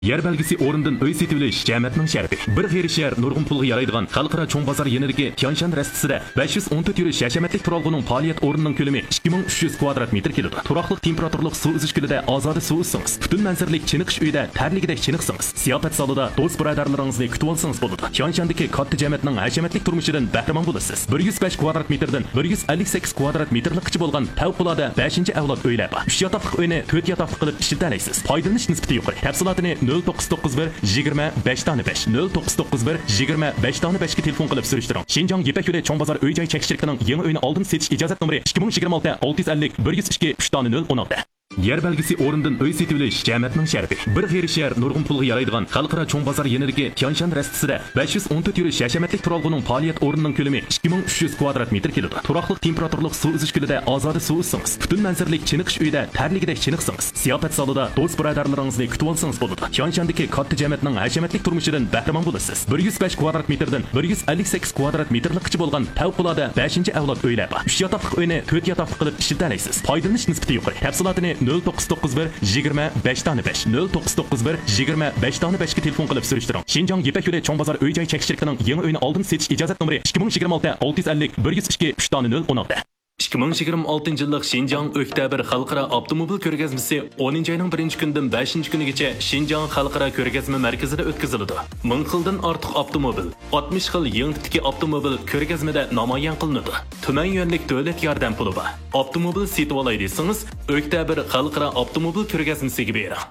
Yer belgisi o'rindan uy setilish jamiyatning sharti. Bir g'irishar nurg'un pulga yaraydigan xalqaro cho'ng bozor yeniligi Tianshan rastisida 514 yurish yashamatlik turalg'ining faoliyat o'rnining ko'lami 2300 kvadrat metr keladi. Turaqliq temperaturlik suv uzish gulida ozoda suv uzsangiz, butun manzarlik chiniqish uyida tarligidek chiniqsangiz, siyofat salida do'st birodarlaringizni kutib olsangiz bo'ladi. Tianshandagi katta jamiyatning hashamatlik turmushidan bahramon bo'lasiz. 105 kvadrat metrdan 158 kvadrat metrlikcha bo'lgan favqulodda 5-avlod uylar bor. 3 yotoqli uyni 4 yotoqli qilib ishlatalaysiz. Foydalanish nisbati yuqori. Tafsilotini 0991 25 tane 5 0991 25 tane 5 ga telefon qilib surishtiring. Xinjiang Yipak yo'li cho'ng bozor uy-joy chekish shirkatining yangi uyni oldin setish ijozat nomeri 2026 650 102 3 tane 016. Yer belgisi o'rindan uy setilish jamiyatning sharti. Bir g'irishar nurg'un pulga yaraydigan xalqaro cho'ng bozor yeniligi Tianshan rastisida 514 yurish yashamatlik turalg'ining faoliyat o'rnining ko'lami 2300 kvadrat metr keladi. Turaqliq temperaturlik suv uzish gulida ozoda suv uzsangiz, butun manzarlik chiniqish uyida tarligidek chiniqsangiz, siyofat salida do'st birodarlaringizni kutib olsangiz bo'ladi. Tianshandagi katta jamiyatning hashamatlik turmushidan bahramon bo'lasiz. 105 kvadrat metrdan 158 kvadrat metrlikcha bo'lgan favqulodda 5-avlod uylar bor. 3 yotoqli uyni 4 yotoqli qilib ishlatalaysiz. Foydalanish nisbati yuqori. Tafsilotini 0991 25 tane 5 0991 25 tane 5 ga telefon qilib surishtiring. Xinjiang Yipak yo'li cho'ng bozor uy-joy chekish shirkatining yangi uyni oldin setish ijozat nomeri 2026 650 102 3 tane 016. 2026 yillik Xinjiang Oktyabr xalqaro avtomobil ko'rgazmasi 10-oyning 1-kunidan 5-kunigacha Xinjiang xalqaro ko'rgazma markazida o'tkaziladi. 1000 xildan ortiq avtomobil, 60 xil yangi tipdagi avtomobil ko'rgazmada namoyon qilinadi. Tuman yo'nlik davlat yordam puli bor. Avtomobil setib olay desangiz, Oktyabr xalqaro avtomobil ko'rgazmasiga bering.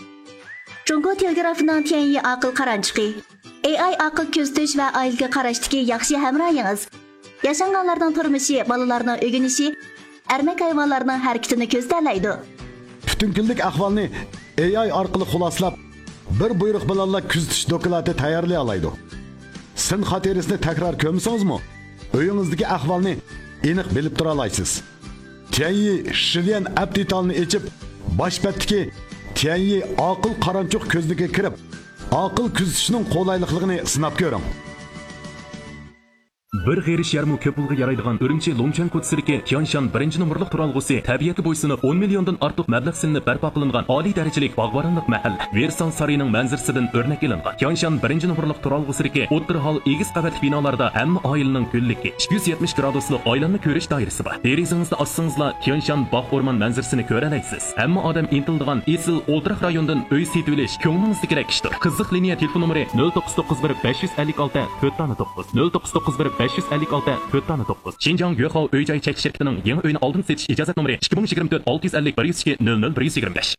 Jungo Telegrafining Tianyi aql qaranchiqi. AI aql kuzatish va oilaga qarashdagi yaxshi hamrohingiz. Yaşanganlarning turmushi, bolalarning o'rganishi, ermak hayvonlarning harakatini ko'zlaydi. Butun kunlik ahvolni AI orqali xuloslab, bir buyruq bilan kuzatish doklati tayyorlay oladi. Sin xotirasini takror ko'msangizmi, uyingizdagi ahvolni aniq bilib tura olasiz. Tianyi Shilian aptitalni echib, boshpatdagi Tianyi aql qaranchiq ko'zligiga kirib, aql kuzatishning qolaylikligini sinab ko'ring. Bir g'irish yarmu ko'p pulga yaraydigan Urumchi Longchan ko'chasidagi Tianshan 1-nomerlik turalg'usi tabiatga bo'ysunib 10 milliondan ortiq mablag' silinib barpo qilingan oliy darajalik bog'boronlik mahalla Versan sariyining manzarasidan o'rnak ilingan. Tianshan 1-nomerlik turalg'usidagi o'tir hol egiz qavatli binolarda hamma oilaning ko'lligi 270 graduslik oilanni ko'rish doirasi bor. Derizangizni ochsangizlar Tianshan bog' o'rmon manzarasini ko'ra olasiz. Hamma odam intildigan esil o'ltiraq rayondan uy setib olish ko'nglingizdagi kerak ishdir. Qiziq liniya telefon nomeri 0991 556 409 0991 556 409. Xinjiang Yuehao uy-joy chekish shirkatining yangi uyni oldin setish ijozat nomeri 2024 650 102 00 125.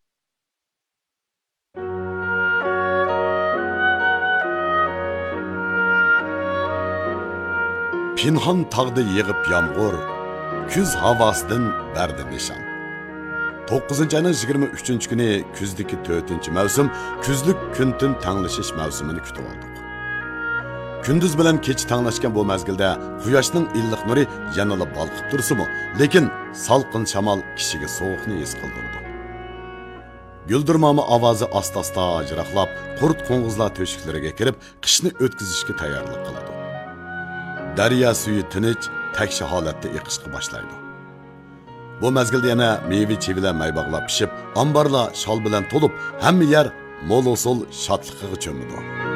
Pinhon tog'da yig'ib yomg'ir, kuz havosidan berdi nishon. 9-ayning 23-kuni kuzdagi 4-mavsum kuzlik kun-tun tanglashish mavsumini kutib oldik. Gündüz bilan kecha tanglashgan bu mezgilda quyoshning illiq nuri yanada balqib tursa-mu, lekin salqin shamol kishiga sovuqni his qildirdi. Guldirmami ovozi asta-asta jiraqlab, qurt qo'ng'izlar to'shiklariga kirib, qishni o'tkazishga tayyorlik qiladi. Daryo suvi tinch, takshi holatda eqishga boshlaydi. Bu mezgilda yana meva-chevalar maybog'lab pishib, ambarlar shol bilan to'lib, hamma yer mo'l-usul shodligiga cho'midi.